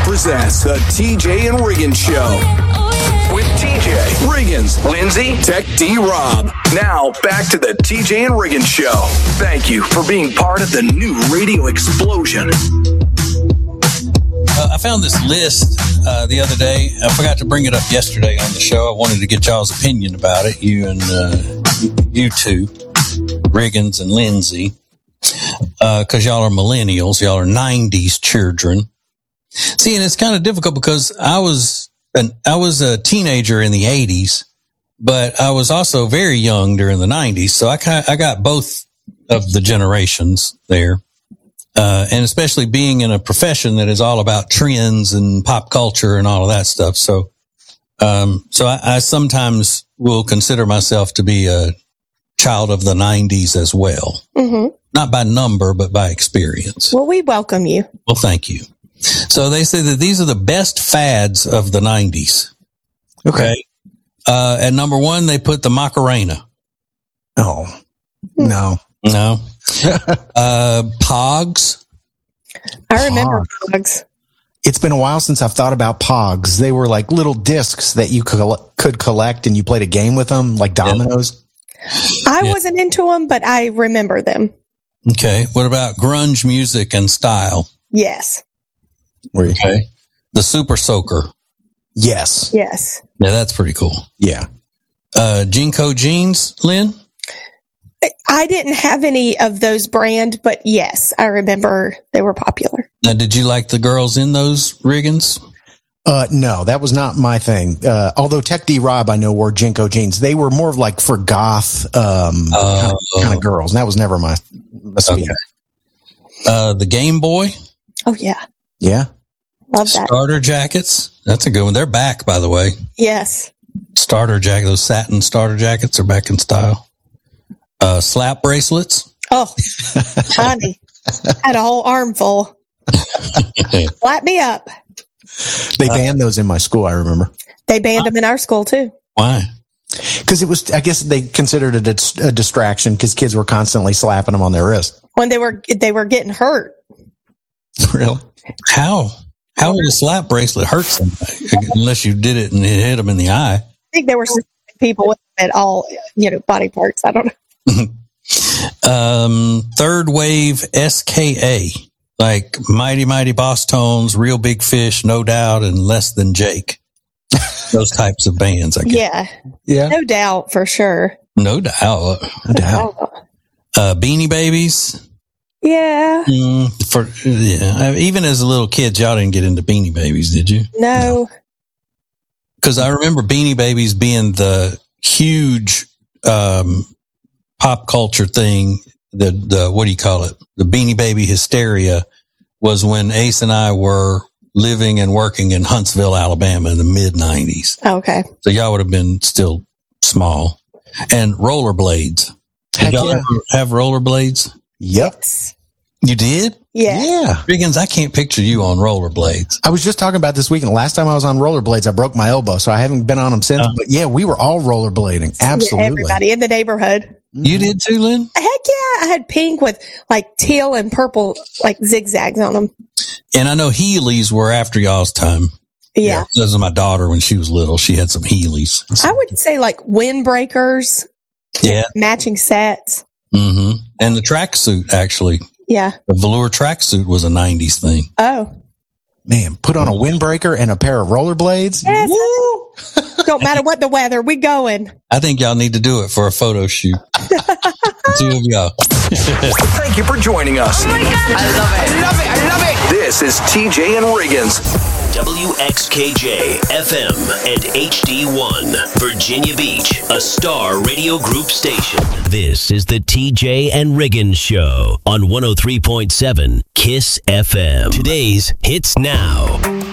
presents the TJ and Riggins Show. With TJ, Riggins, Lindsay, Tech D-Rob. Now, back to the TJ and Riggins Show. Thank you for being part of the new radio explosion. I found this list the other day. I forgot to bring it up yesterday on the show. I wanted to get y'all's opinion about it, you two, Riggins and Lindsay, because y'all are millennials. Y'all are 90s children. See, and it's kind of difficult because I was a teenager in the 80s, but I was also very young during the 90s. So I got both of the generations there. And especially being in a profession that is all about trends and pop culture and all of that stuff. So I sometimes will consider myself to be a child of the 90s as well. Mm-hmm. Not by number, but by experience. Well, we welcome you. Well, thank you. So they say that these are the best fads of the 90s. Okay. At number one, they put the Macarena. Oh, no. No. Pogs. I remember Pogs. It's been a while since I've thought about Pogs. They were like little discs that you could collect and you played a game with them, like dominoes. I wasn't into them, but I remember them. Okay. What about grunge music and style? Yes. Okay. The Super Soaker. Yes. Yes. Yeah, that's pretty cool. Yeah. Jinko jeans, Lynn? I didn't have any of those brand, but yes, I remember they were popular. Now, did you like the girls in those, Riggins? No, that was not my thing. Although Tech D-Rob, I know, wore Jinko jeans. They were more of like for goth kind of girls. And that was never my speed. Okay. The Game Boy? Oh, yeah. Yeah. Love that. Starter jackets. That's a good one. They're back, by the way. Yes. Starter jacket. Those satin starter jackets are back in style. Slap bracelets. Oh, honey. Had a whole armful. Slap me up. They banned those in my school, I remember. They banned them in our school, too. Why? Because it was, I guess they considered it a distraction because kids were constantly slapping them on their wrist. When they were getting hurt. Really? How would a slap bracelet hurt somebody unless you did it and it hit them in the eye? I think there were people with at all, body parts. I don't know. Third wave SKA, like Mighty Mighty Boss Tones, Real Big Fish, No Doubt, and Less Than Jake. Those types of bands, I guess. Yeah. No doubt, for sure. No doubt. Beanie Babies. Yeah. Even as a little kid, y'all didn't get into Beanie Babies, did you? No. Because I remember Beanie Babies being the huge pop culture thing. The what do you call it? The Beanie Baby hysteria was when Ace and I were living and working in Huntsville, Alabama in the mid 90s. Okay. So y'all would have been still small. And rollerblades. Did y'all ever have rollerblades? Yep. Yes. You did? Yeah. Riggins, I can't picture you on rollerblades. I was just talking about this weekend. Last time I was on rollerblades, I broke my elbow, so I haven't been on them since. But yeah, we were all rollerblading. Absolutely. Yeah, everybody in the neighborhood. You did too, Lynn? Heck yeah. I had pink with like teal and purple, like zigzags on them. And I know Heelys were after y'all's time. Yeah. This is my daughter when she was little. She had some Heelys. I would say like windbreakers. Yeah. Matching sets. Mm-hmm. And the tracksuit, actually. Yeah. The velour tracksuit was a 90s thing. Oh. Man, put on a windbreaker and a pair of rollerblades. Yes. Don't matter what the weather, we going. I think y'all need to do it for a photo shoot. Two of y'all. Thank you for joining us. Oh my God. I love it. I love it. I love it. This is TJ and Riggins. WXKJ FM and HD1 Virginia Beach, a Star Radio Group station. This is the TJ and Riggins Show on 103.7 KISS FM. Today's Hits Now.